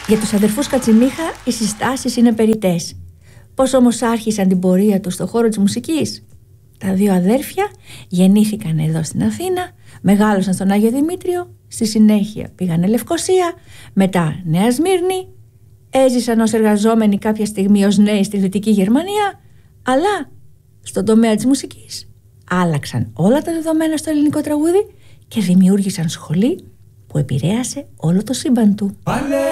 Για τους αδερφούς Κατσιμίχα οι συστάσεις είναι περιττές. Πώς όμως άρχισαν την πορεία τους στον χώρο της μουσικής? Τα δύο αδέρφια γεννήθηκαν εδώ στην Αθήνα, μεγάλωσαν στον Άγιο Δημήτριο, στη συνέχεια πήγανε Λευκοσία, μετά Νέα Σμύρνη, έζησαν ως εργαζόμενοι κάποια στιγμή ως νέοι στη Δυτική Γερμανία, αλλά στον τομέα της μουσικής άλλαξαν όλα τα δεδομένα στο ελληνικό τραγούδι και δημιούργησαν σχολή που επηρέασε όλο το σύμπαν του.